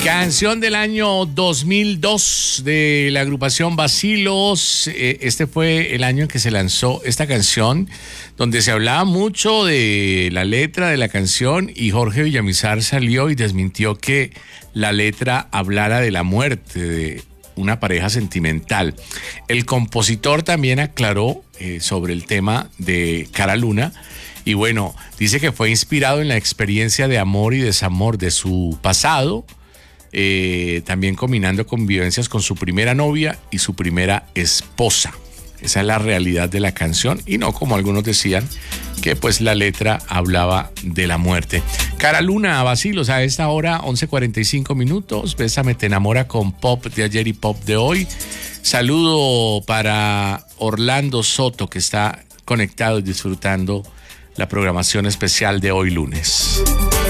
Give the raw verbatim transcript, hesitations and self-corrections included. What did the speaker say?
Canción del año dos mil dos de la agrupación Bacilos. Este fue el año en que se lanzó esta canción, donde se hablaba mucho de la letra de la canción y Jorge Villamizar salió y desmintió que la letra hablara de la muerte de una pareja sentimental. El compositor también aclaró eh, sobre el tema de Cara Luna. Y bueno, dice que fue inspirado en la experiencia de amor y desamor de su pasado, eh, también combinando convivencias con su primera novia y su primera esposa. Esa es la realidad de la canción y no como algunos decían que pues la letra hablaba de la muerte. Cara Luna, Bacilos, a esta hora once cuarenta y cinco minutos. Bésame te enamora con pop de ayer y pop de hoy. Saludo para Orlando Soto, que está conectado y disfrutando la programación especial de hoy lunes.